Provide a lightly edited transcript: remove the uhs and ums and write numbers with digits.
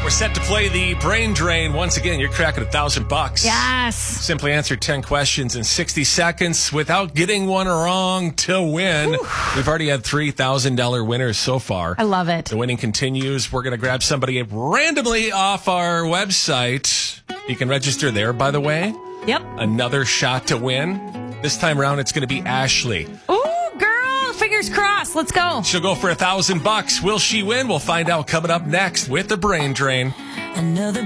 We're set to play the brain drain. Once again, you're cracking $1,000. Yes. Simply answer 10 questions in 60 seconds without getting one wrong to win. Whew. We've already had $3,000 winners so far. I love it. The winning continues. We're going to grab somebody randomly off our website. You can register there, by the way. Yep. Another shot to win. This time around, it's going to be Ashley. Ooh, girl. Fingers crossed. Let's go. She'll go for $1,000. Will she win? We'll find out coming up next with the brain drain. Another